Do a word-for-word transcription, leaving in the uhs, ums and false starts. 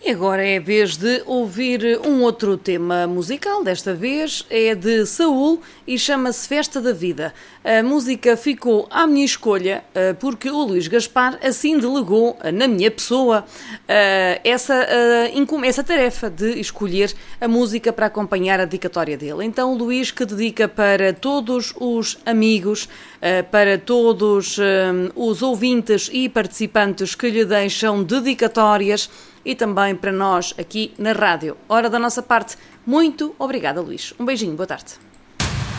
E agora é a vez de ouvir um outro tema musical, desta vez é de Saúl e chama-se Festa da Vida. A música ficou à minha escolha porque o Luís Gaspar assim delegou na minha pessoa essa, essa tarefa de escolher a música para acompanhar a dedicatória dele. Então o Luís, que dedica para todos os amigos, para todos os ouvintes e participantes que lhe deixam dedicatórias, e também para nós aqui na rádio. Ora, da nossa parte, muito obrigada, Luís. Um beijinho, boa tarde.